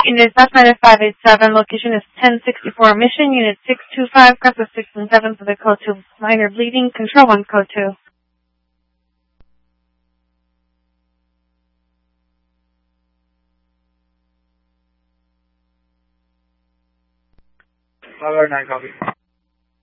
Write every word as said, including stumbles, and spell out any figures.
Unit Pathfinder five eight seven, location is ten sixty-four, mission Unit six two five, Crossway six and seven for the code two, minor bleeding, control one, code two. five oh nine, copy.